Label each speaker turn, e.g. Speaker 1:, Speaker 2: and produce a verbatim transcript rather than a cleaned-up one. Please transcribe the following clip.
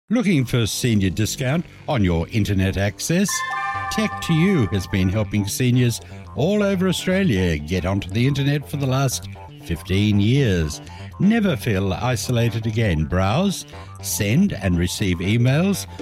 Speaker 1: Looking for senior discount on your internet access? Tech to You has been helping seniors all over Australia get onto the internet for the last fifteen years. Never feel isolated again. Browse, send and receive emails